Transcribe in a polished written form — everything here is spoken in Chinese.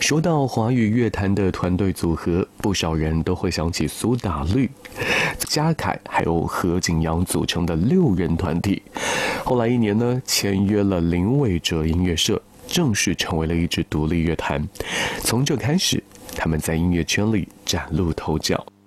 说到华语乐坛的团队组合，不少人都会想起苏打绿、嘉凯还有何景阳组成的6人团体。后来1年呢，签约了林伟哲音乐社，正式成为了一支独立乐团。从这开始，他们在音乐圈里崭露头角。